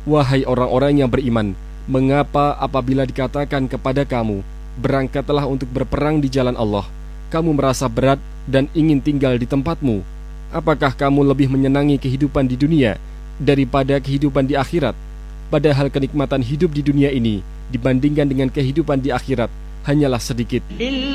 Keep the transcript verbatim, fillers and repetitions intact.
Wahai orang-orang yang beriman, mengapa apabila dikatakan kepada kamu, berangkatlah untuk berperang di jalan Allah, kamu merasa berat dan ingin tinggal di tempatmu? Apakah kamu lebih menyenangi kehidupan di dunia daripada kehidupan di akhirat? Padahal kenikmatan hidup di dunia ini dibandingkan dengan kehidupan di akhirat hanyalah sedikit.